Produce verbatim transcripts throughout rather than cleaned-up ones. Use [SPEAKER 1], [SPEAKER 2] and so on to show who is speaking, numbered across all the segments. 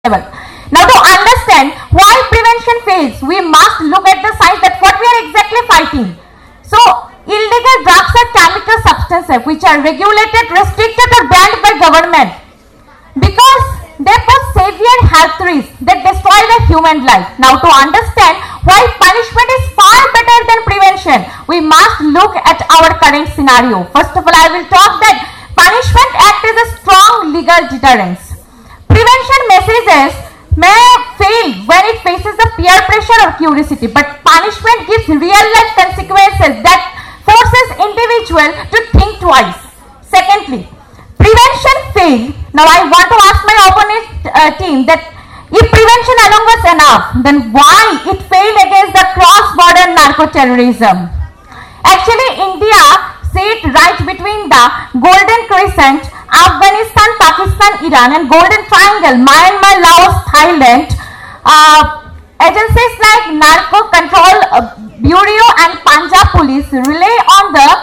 [SPEAKER 1] level. Now, to understand why prevention fails, we must look at the science that what we are exactly fighting. So, illegal drugs are chemical substances which are regulated, restricted or banned by government because they pose severe health risks that destroy the human life. Now, to understand why punishment is far better than prevention, we must look at our current scenario. First of all, I will talk that punishment acts as a strong legal deterrence. Prevention messages may fail when it faces the peer pressure or curiosity, but punishment gives real life consequences that forces individual to think twice. Secondly, prevention failed. Now I want to ask my opponent uh, team that if prevention alone was enough, then why it failed against the cross-border narco-terrorism? Actually, India sat right between the Golden Crescent, Afghanistan, Pakistan, Iran and Golden Triangle, Myanmar, Laos, Thailand. Uh, agencies like Narco Control uh, Bureau and Punjab Police rely on the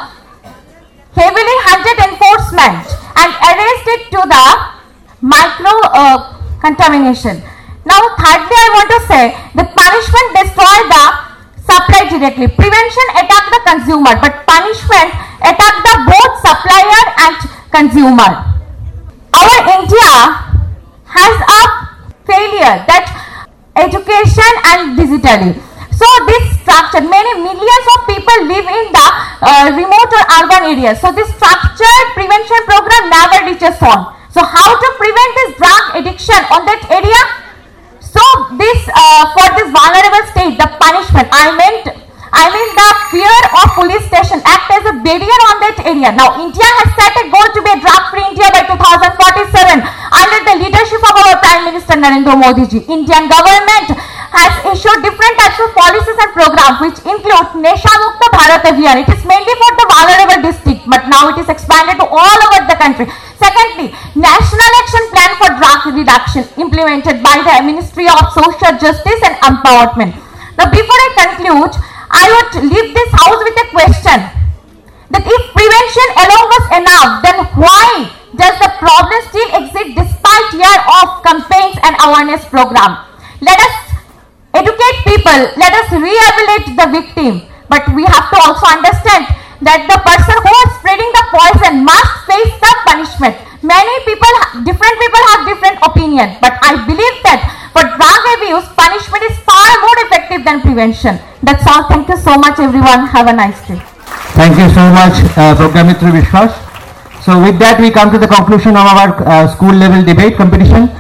[SPEAKER 1] heavily hunted enforcement and arrested to the micro uh, contamination. Now, thirdly, I want to say that punishment destroy the supply directly. Prevention attack the consumer, but punishment attack the both supplier and consumer. Our India has a failure that education and digitally. So this structure, many millions of people live in the uh, remote or urban areas. So this structured prevention program never reaches on. So how to prevent this drug addiction on that area? So this uh, for this vulnerable state, the punishment, I meant I mean the fear of police station act as a barrier on that area. Now India has set a goal to be a drug-free India by two thousand forty-seven under the leadership of our Prime Minister Narendra Modi ji. Indian government has issued different types of policies and programs which include Nesha Mukta Bharat Abhiyan. It is mainly for the vulnerable district, but now it is expanded to all over the country. Secondly, National Action Plan for Drug Reduction implemented by the Ministry of Social Justice and Empowerment. Now before I conclude, I would leave this house with a question that if prevention alone was enough, then why does the problem still exist despite years of campaigns and awareness program? Let us educate people, let us rehabilitate the victim, but we have to also understand that the person who is spreading the poison must face the punishment. Many people, different people have different opinion, but I believe that for drug abuse, punishment is far more effective than prevention. That's all. Thank you so much, everyone. Have a nice day.
[SPEAKER 2] Thank you so much, uh, Pragyamitri Vishwas. So with that, we come to the conclusion of our uh, school level debate competition.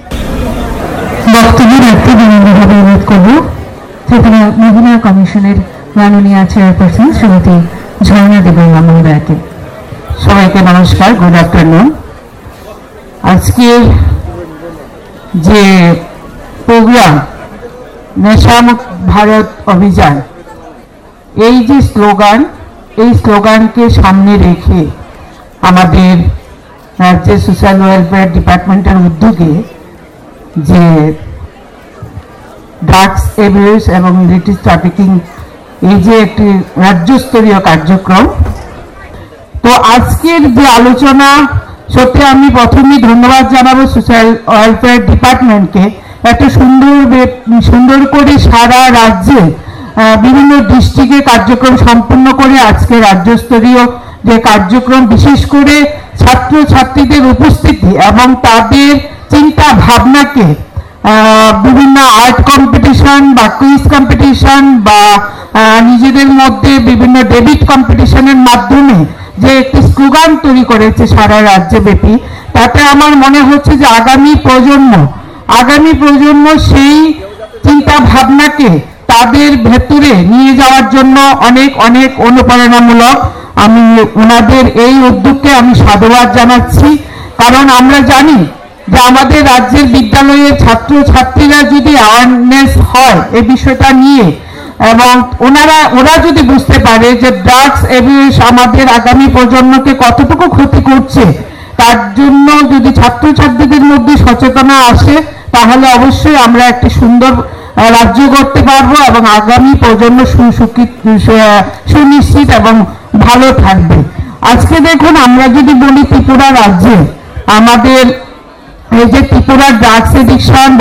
[SPEAKER 3] বক্তব্য রাখতে বিনম্রভাবে অনুরোধ করব ত্রিপুরা মহিলা কমিশনের মাননীয় chairperson Shrimati ঝর্ণা দেববর্মা মহোদয়াকে।
[SPEAKER 2] সবাইকে নমস্কার, good afternoon. আজকে যে প্রোগ্রাম নেশামুক্ত ভারত অভিযান, এই যে স্লোগান, এই স্লোগানকে সামনে রেখে আমাদের রাজ্যের সোশ্যাল ওয়েলফেয়ার ডিপার্টমেন্টের উদ্যোগে যে ড্রাগস অ্যাবিউজ এবং ইলিসিট ট্রাফিকিং, এই যে একটি রাজ্যস্তরীয় কার্যক্রম, তো আজকের যে আলোচনা, সত্যি আমি প্রথমেই ধন্যবাদ জানাবো সোশ্যাল ওয়েলফেয়ার ডিপার্টমেন্টকে। এত সুন্দর সুন্দর করে সারা রাজ্যে বিভিন্ন ডিস্ট্রিক্টে কার্যক্রম সম্পন্ন করে আজকে রাজ্যস্তরীয় যে কার্যক্রম, বিশেষ করে ছাত্রছাত্রীদের উপস্থিতি এবং তাদের চিন্তা ভাবনাকে বিভিন্ন আর্ট কম্পিটিশন বা কুইজ কম্পিটিশন বা নিজেদের মধ্যে বিভিন্ন ডেবিট কম্পিটিশনের মাধ্যমে যে একটি স্লোগান তৈরি করেছে সারা রাজ্যব্যাপী, তাতে আমার মনে হচ্ছে যে আগামী প্রজন্ম আগামী প্রজন্ম সেই চিন্তা ভাবনাকে তাদের ভেতরে নিয়ে যাওয়ার জন্য অনেক অনেক অনুপ্রেরণামূলক। আমি ওনাদের এই উদ্যোগকে আমি সাধুবাদ জানাচ্ছি, কারণ আমরা জানি যে আমাদের রাজ্যের বিদ্যালয়ের ছাত্রছাত্রীরা যদি অ্যাওয়ারনেস হয় এই বিষয়টা নিয়ে এবং ওনারা ওরা যদি বুঝতে পারে যে ড্রাগস অ্যাবিউজ আমাদের আগামী প্রজন্মকে কতটুকু ক্ষতি করছে, তার জন্য যদি ছাত্রছাত্রীদের মধ্যে সচেতনতা আসে, তাহলে অবশ্যই আমরা একটি সুন্দর রাজ্য করতে পারবো এবং আগামী প্রজন্ম সুনিশ্চিত এবং ভালো থাকবে। আজকে দেখুন, আমরা যদি বলি ত্রিপুরা রাজ্যে আমাদের এই যে ত্রিপুরা ড্রাগস এডিকশন